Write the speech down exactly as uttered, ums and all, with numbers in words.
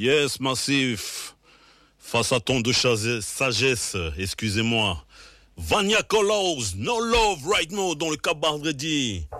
Yes, Massif. Face à ton de sagesse, excusez-moi. Vania Colos, No Love Right Now dans le cabaret dit.